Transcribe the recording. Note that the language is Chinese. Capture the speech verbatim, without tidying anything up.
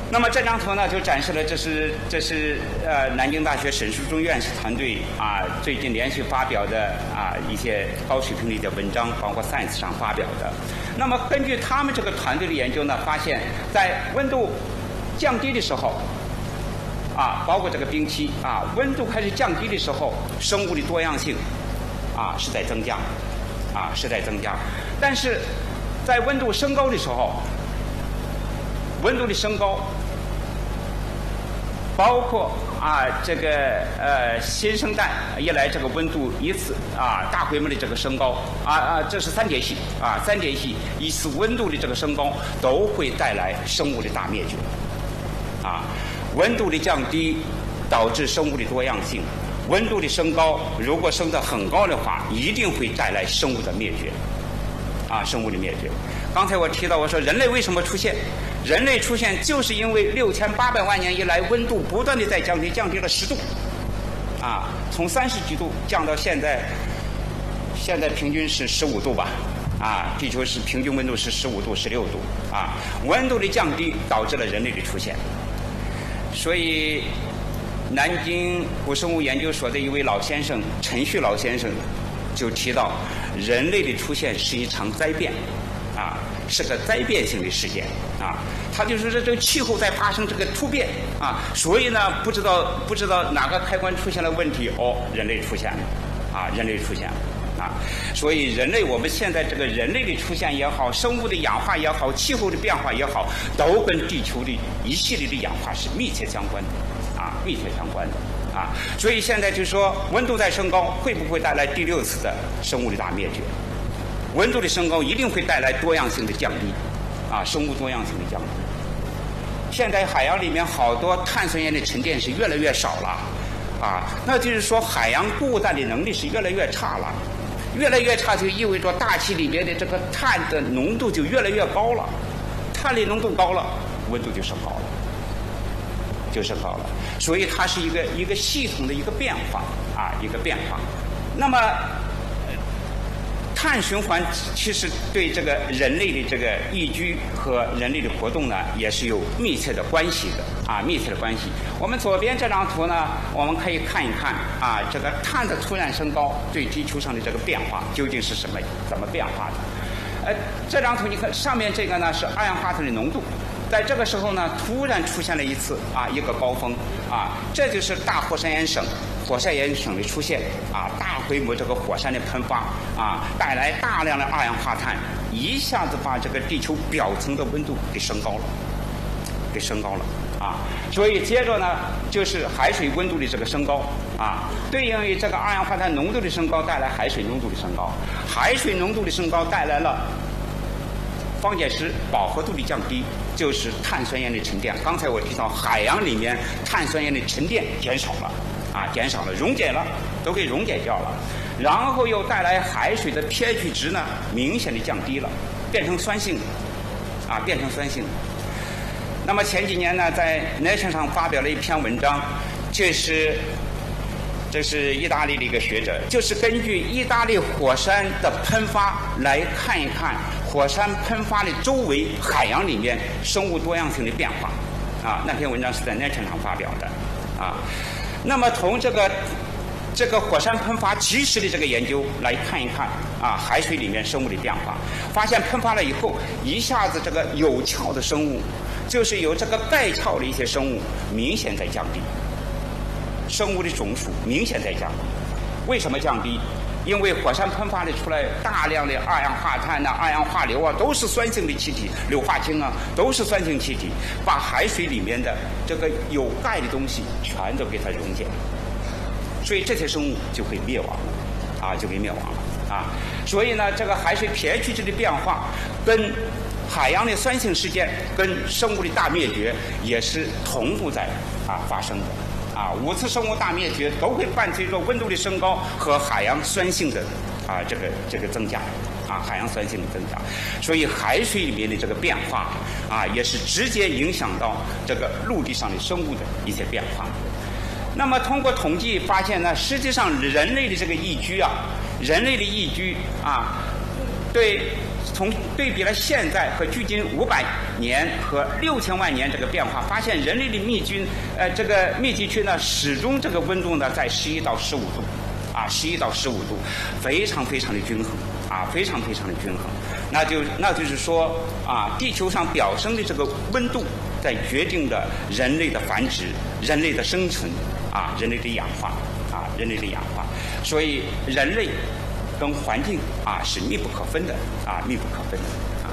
那么这张图呢，就展示了这是这是呃南京大学沈树忠院士团队啊最近连续发表的啊一些高水平的一些文章，包括 Science 上发表的。那么根据他们这个团队的研究呢，发现在温度降低的时候，啊，包括这个冰期啊，温度开始降低的时候，生物的多样性啊是在增加，啊是在增加。但是在温度升高的时候，温度的升高。包括啊，这个呃新生代一来，这个温度一次啊大规模的这个升高啊啊，这是三节气啊，三节气一次温度的这个升高都会带来生物的大灭绝啊。温度的降低导致生物的多样性，温度的升高如果升得很高的话，一定会带来生物的灭绝啊，生物的灭绝。刚才我提到，我说人类为什么出现？人类出现就是因为六千八百万年以来，温度不断的在降低，降低了十度，啊，从三十几度降到现在，现在平均是十五度吧，啊，地球是平均温度是十五度、十六度，啊，温度的降低导致了人类的出现。所以，南京古生物研究所的一位老先生陈旭老先生就提到，人类的出现是一场灾变。啊，是个灾变性的事件啊，他就说这这个气候在发生这个突变啊，所以呢，不知道不知道哪个开关出现了问题，哦，人类出现了，啊，人类出现了啊，所以人类我们现在这个人类的出现也好，生物的氧化也好，气候的变化也好，都跟地球的一系列的氧化是密切相关的啊，密切相关的啊，所以现在就说温度在升高，会不会带来第六次的生物的大灭绝？温度的升高一定会带来多样性的降低，啊，生物多样性的降低。现在海洋里面好多碳酸盐的沉淀是越来越少了，啊，那就是说海洋固氮的能力是越来越差了，越来越差就意味着大气里面的这个碳的浓度就越来越高了，碳的浓度高了，温度就升高了，就升高了。所以它是一个一个系统的一个变化，啊，一个变化。那么。碳循环其实对这个人类的这个宜居和人类的活动呢，也是有密切的关系的啊，密切的关系。我们左边这张图呢，我们可以看一看啊，这个碳的突然升高对地球上的这个变化究竟是什么，怎么变化的？呃，这张图你看上面这个呢是二氧化碳的浓度，在这个时候呢，突然出现了一次啊一个高峰啊，这就是大火山岩省。火山岩省的出现啊，大规模这个火山的喷发啊，带来大量的二氧化碳，一下子把这个地球表层的温度给升高了，给升高了啊。所以接着呢，就是海水温度的这个升高啊，对应于这个二氧化碳浓度的升高，带来海水浓度的升高，海水浓度的升高带来了方解石饱和度的降低，就是碳酸盐的沉淀。刚才我提到海洋里面碳酸盐的沉淀减少了。啊，减少了，溶解了，都给溶解掉了，然后又带来海水的 pH 值呢，明显的降低了，变成酸性，啊，变成酸性。那么前几年呢，在 Nature 上发表了一篇文章，这是这是意大利的一个学者，就是根据意大利火山的喷发来看一看火山喷发的周围海洋里面生物多样性的变化，啊，那篇文章是在 Nature 上发表的，啊。那么从这个这个火山喷发及时的这个研究来看一看啊，海水里面生物的变化，发现喷发了以后，一下子这个有壳的生物，就是有这个带壳的一些生物，明显在降低，生物的总数明显在降低。为什么降低？因为火山喷发的出来大量的二氧化碳呐、二氧化硫啊，都是酸性的气体，硫化氢啊，都是酸性气体，把海水里面的这个有钙的东西全都给它溶解了，所以这些生物就会灭亡了，啊，就会灭亡了啊。所以呢，这个海水 pH 值的变化跟海洋的酸性事件跟生物的大灭绝也是同步在啊发生的。啊，五次生物大灭绝都会伴随着温度的升高和海洋酸性的啊这个这个增加，啊海洋酸性的增加，所以海水里面的这个变化啊也是直接影响到这个陆地上的生物的一些变化。那么通过统计发现呢，实际上人类的这个宜居啊，人类的宜居啊，对从对比了现在和距今五百年和六千万年这个变化，发现人类的密居呃这个密集区呢，始终这个温度呢在十一到十五度，啊，十一到十五度，非常非常的均衡，啊，非常非常的均衡。那就那就是说啊，地球上表升的这个温度，在决定着人类的繁殖、人类的生存，啊，人类的氧化，啊，人类的氧化。所以人类跟环境啊是密不可分的，啊，密不可分的。